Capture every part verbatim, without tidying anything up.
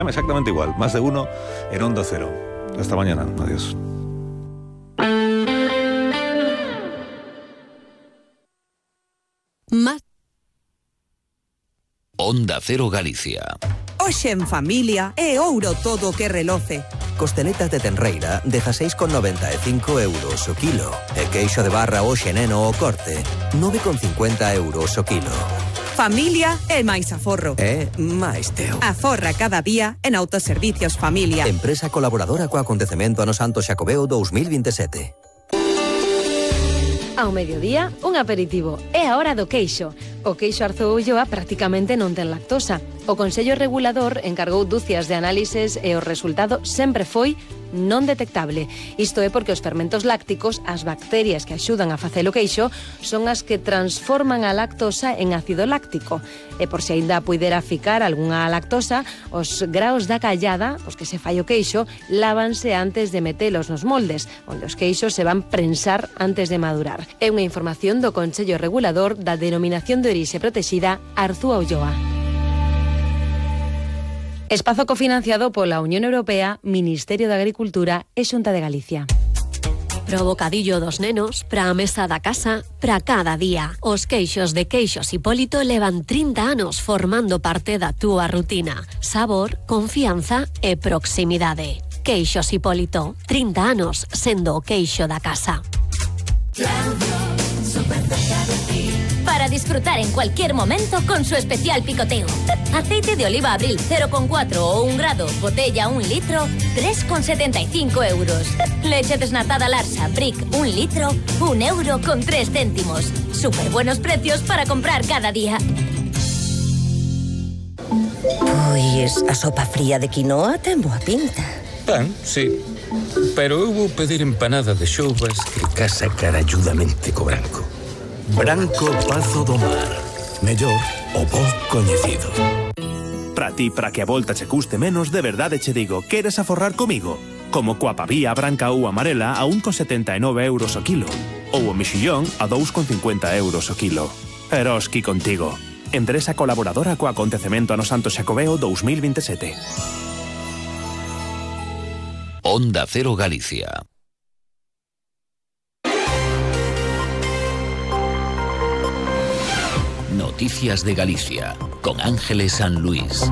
Exactamente igual, más de uno en Onda Cero. Hasta mañana, adiós. Más. Onda Cero Galicia. Hoxe en familia é ouro todo o que reloce. Costeletas de tenreira, dezaseis con noventa e cinco euros o kilo. E queixo de barra hoxe neno o corte, nove con cincuenta euros o kilo. Familia é máis aforro. É máis teu. Aforra cada día en Autoservicios Familia. Empresa colaboradora co acontecemento ano Santo Xacobeo dos mil veintisiete. Ao mediodía, un aperitivo. É a hora do queixo. O queixo Arzoulloa prácticamente non ten lactosa. O Consello Regulador encargou dúcias de análises e o resultado sempre foi non detectable. Isto é porque os fermentos lácticos, as bacterias que axudan a facer o queixo, son as que transforman a lactosa en ácido láctico. E por se aínda puidera ficar algunha lactosa, os graos da callada, os que se fai o queixo, lávanse antes de metelos nos moldes, onde os queixos se van prensar antes de madurar. É unha información do Consello Regulador da Denominación de Orixe Protexida Arzúa Ulloa. Espazo cofinanciado pola Unión Europea, Ministerio de Agricultura e Xunta de Galicia. Pro bocadillo dos nenos, pra a mesa da casa, pra cada día. Os queixos de Queixos Hipólito levan trinta anos formando parte da túa rutina. Sabor, confianza e proximidade. Queixos Hipólito, trinta anos sendo o queixo da casa. Para disfrutar en cualquier momento con su especial picoteo. Aceite de oliva Abril cero coma cuatro o un grado, botella un litro, tres con setenta y cinco euros. Leche desnatada Larsa, Brick, un litro, un euro con tres céntimos. Súper buenos precios para comprar cada día. Pois a sopa fría de quinoa ten boa pinta. Pan, sí. Pero eu vou pedir empanada de xoubas que casa caralludamente co branco. Branco Pazo do Mar. Mellor o bo coñecido. Para ti, para que a volta che custe menos, de verdade che digo, queres aforrar comigo? Como coa pavía branca ou amarela a un con setenta e nove euros o kilo. Ou o mexillón a dous con cincuenta euros o kilo. Eroski contigo. Empresa colaboradora co acontecemento ano Santo Xacobeo dos mil veintisiete. Onda Cero Galicia. Noticias de Galicia, con Ángeles San Luis.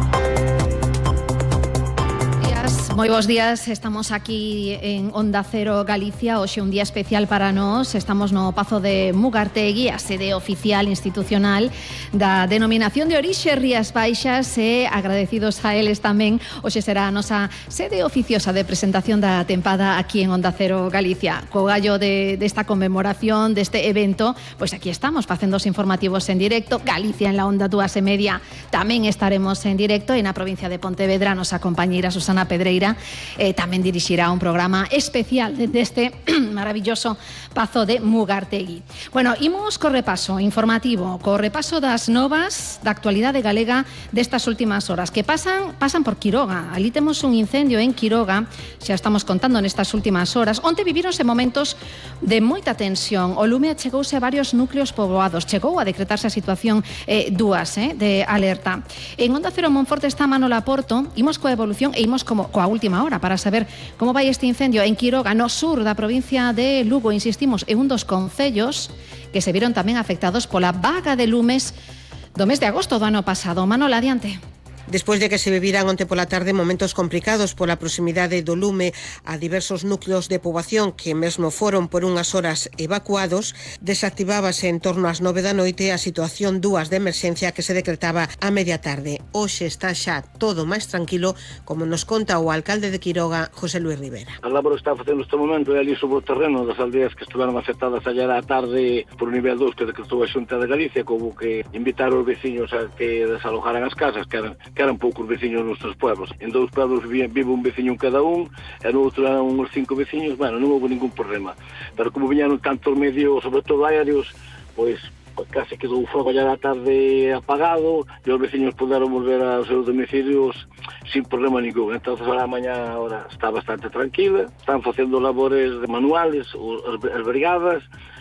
Moi bons días, estamos aquí en Onda Cero Galicia, hoxe un día especial para nós. Estamos no Pazo de Mugartegui, a sede oficial institucional da Denominación de Orixe Rías Baixas, e agradecidos a eles tamén. Hoxe será a nosa sede oficiosa de presentación da tempada aquí en Onda Cero Galicia. Co gallo de, desta conmemoración, deste evento, pois aquí estamos facendo os informativos en directo. Galicia en la Onda dúas e media tamén estaremos en directo, e na provincia de Pontevedra nosa compañeira Susana Pedreira Eh, tamén dirixirá un programa especial deste maravilloso Pazo de Mugartegui. Bueno, imos co repaso informativo, co repaso das novas da actualidade galega destas últimas horas, que pasan pasan por Quiroga. Ali temos un incendio en Quiroga, xa estamos contando nestas últimas horas, onde vivíronse momentos de moita tensión. O lume achegouse a varios núcleos poboados, chegou a decretarse a situación eh, dúas eh, de alerta. En Onda Cero Monforte está Manolo Aporto, imos coa evolución e imos como coa última hora para saber como vai este incendio en Quiroga, no sur da provincia de Lugo. Insistimos, é un dos concellos que se viron tamén afectados pola vaga de lumes do mes de agosto do ano pasado. Manolo, adiante. Despois de que se viviran onte pola tarde momentos complicados pola proximidade do lume a diversos núcleos de poboación que mesmo foron por unhas horas evacuados, desactivábase en torno ás nove da noite a situación dúas de emerxencia que se decretaba a media tarde. Hoxe está xa todo máis tranquilo, como nos conta o alcalde de Quiroga, José Luis Rivera. A labor está facendo este momento é ali sobre o terreno das aldeas que estiveron afectadas ayer á tarde por o nivel dos que decretou a Xunta de Galicia, como que invitar os veciños a que desalojaran as casas, que eran que eran poucos veciños nos nosos pueblos. En dous pueblos vive un veciño en cada un, e no outro eran uns cinco veciños. Bueno, non houve ningún problema. Pero como viñaron tantos medios, sobre todo aéreos, pois case quedou o fogo ya da tarde apagado e os veciños puderon volver aos seus domicilios sin problema ningún. Entonces a mañá ahora está bastante tranquila, están facendo labores manuales as brigadas,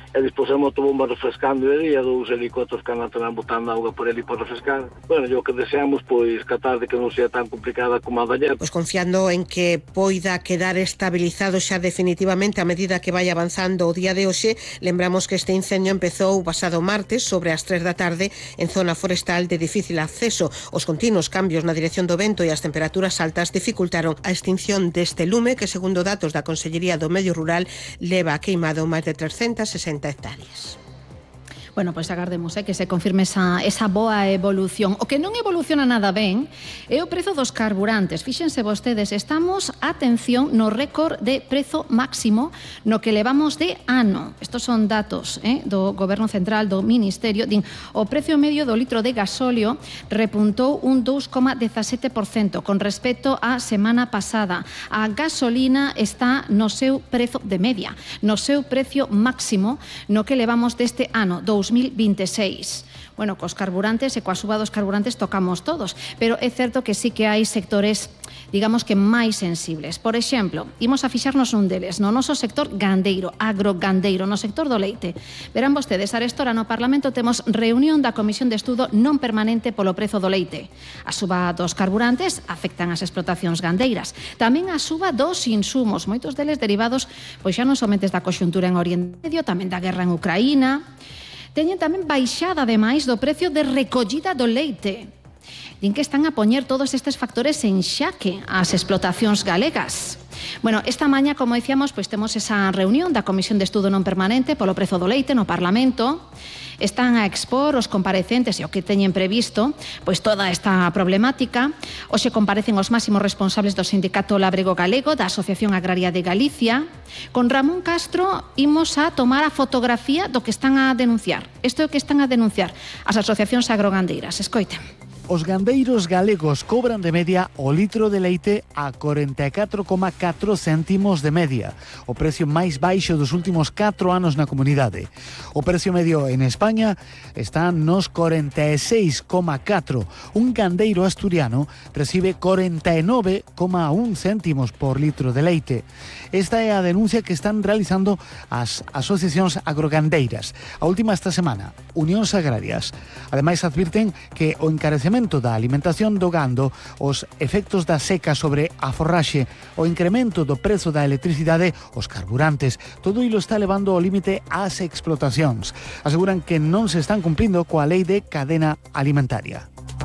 e despois a motobomba refrescando de día, dous helicópteros que andan tamén botando auga por ali por refrescar. Bueno, yo que deseamos, pois, que a tarde que non sea tan complicada como a de ayer. Pois confiando en que poida quedar estabilizado xa definitivamente a medida que vai avanzando o día de hoxe, lembramos que este incendio empezou pasado martes sobre as tres da tarde en zona forestal de difícil acceso. Os continuos cambios na dirección do vento e as temperaturas altas dificultaron a extinción deste lume que, segundo datos da Consellería do Medio Rural, leva queimado máis de trescentas sesenta hectáreas. Bueno, pois agardemos eh, que se confirme esa, esa boa evolución. O que non evoluciona nada ben é o prezo dos carburantes. Fíxense vostedes, estamos, atención, no récord de prezo máximo no que levamos de ano. Estos son datos eh, do Goberno Central, do Ministerio. Din, o precio medio do litro de gasóleo repuntou un dous coma dezasete por cento con respecto á semana pasada. A gasolina está no seu prezo de media, no seu precio máximo no que levamos deste ano, dous mil veintiséis. Bueno, cos carburantes e coa suba dos carburantes tocamos todos, pero é certo que sí que hai sectores, digamos que máis sensibles. Por exemplo, imos a fixarnos un deles, no noso sector gandeiro, agrogandeiro, no sector do leite. Verán vostedes, arestora no Parlamento temos reunión da Comisión de Estudo non permanente polo prezo do leite. A suba dos carburantes afectan as explotacións gandeiras. Tamén a suba dos insumos, moitos deles derivados pois xa non somente da conxuntura en Oriente Medio, tamén da guerra en Ucraína. Teñen tamén baixada, ademais, do precio de recollida do leite. Din que están a poñer todos estes factores en xaque ás explotacións galegas. Bueno, esta mañá, como dicíamos, pois temos esa reunión da Comisión de Estudo non permanente polo prezo do leite no Parlamento. Están a expor os comparecentes e o que teñen previsto pois toda esta problemática. Hoxe comparecen os máximos responsables do Sindicato Labrego Galego, da Asociación Agraria de Galicia. Con Ramón Castro imos a tomar a fotografía do que están a denunciar. Isto é o que están a denunciar as asociacións agrogandeiras. Escoiten. Os gandeiros galegos cobran de media o litro de leite a corenta e catro coma catro céntimos de media, o precio máis baixo dos últimos catro anos na comunidade. O precio medio en España está nos corenta e seis coma catro. Un gandeiro asturiano recibe corenta e nove coma un céntimos por litro de leite. Esta é a denuncia que están realizando as asociacións agrogandeiras. A última esta semana, Unións Agrarias. Ademais, advirten que o encarecemento da alimentación do gando, os efectos da seca sobre a forraxe, o incremento do prezo da electricidade, os carburantes, todo ilo está levando ao límite ás explotacións. Aseguran que non se están cumplindo coa lei de cadena alimentaria.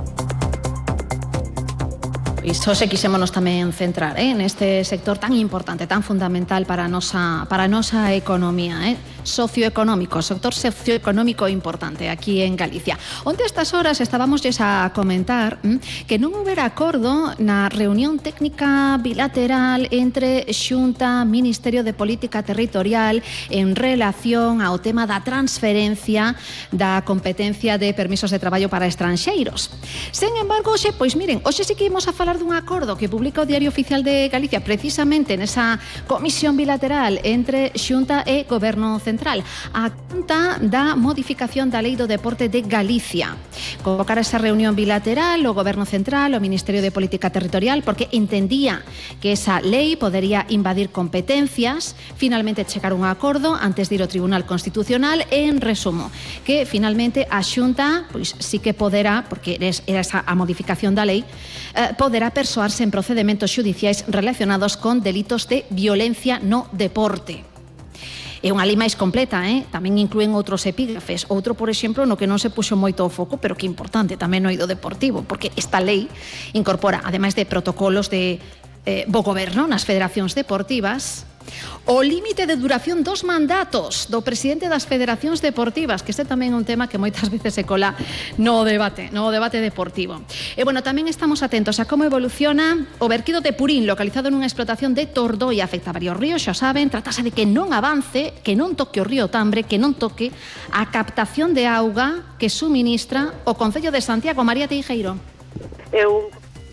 Iso se quisémonos tamén centrar eh, neste sector tan importante, tan fundamental para a nosa, para a nosa economía, eh, socioeconómico, sector socioeconómico importante aquí en Galicia. Onde estas horas estábamos a comentar hm, que non houbera acordo na reunión técnica bilateral entre Xunta, Ministerio de Política Territorial en relación ao tema da transferencia da competencia de permisos de traballo para estranxeiros. Sen embargo, hoxe, pois miren, hoxe sí que imos a falar dun acordo que publica o Diario Oficial de Galicia precisamente nesa comisión bilateral entre Xunta e Goberno Central a conta da modificación da Lei do Deporte de Galicia. Convocar esa reunión bilateral o Goberno Central, o Ministerio de Política Territorial, porque entendía que esa lei podería invadir competencias. Finalmente chegar a un acordo antes de ir ao Tribunal Constitucional e, en resumo, que finalmente a Xunta pois sí que poderá, porque era esa a modificación da lei, eh, poderá persoarse en procedementos xudiciais relacionados con delitos de violencia no deporte. É unha lei máis completa, eh? Tamén inclúen outros epígrafes. Outro, por exemplo, no que non se puxo moito o foco, pero que é importante tamén no eido deportivo, porque esta lei incorpora, ademais de protocolos de eh, bo goberno nas federacións deportivas, o límite de duración dos mandatos do presidente das federacións deportivas, que este tamén é un tema que moitas veces se cola no debate, no debate deportivo. E, bueno, tamén estamos atentos a como evoluciona o verquido de Purín, localizado nunha explotación de Tordoi, afecta a varios ríos, xa saben, tratase de que non avance, que non toque o río Tambre, que non toque a captación de auga que suministra o Concello de Santiago. María Teijeiro. Eu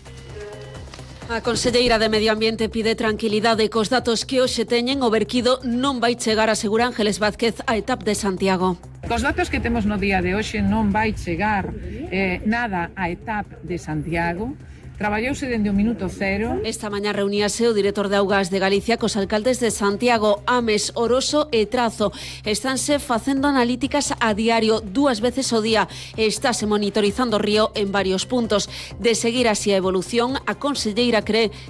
A conselleira de Medio Ambiente pide tranquilidade cos datos que hoxe teñen. O verquido non vai chegar, asegura Ángeles Vázquez, a E T A P de Santiago. Cos datos que temos no día de hoxe non vai chegar eh, nada a E T A P de Santiago. Traballouse dende o minuto cero. Esta mañá reuníase o director de Augas de Galicia cos alcaldes de Santiago, Ames, Oroso e Trazo. Estánse facendo analíticas a diario, dúas veces ao día. Estáse monitorizando o río en varios puntos. De seguir así a evolución, a conselleira cree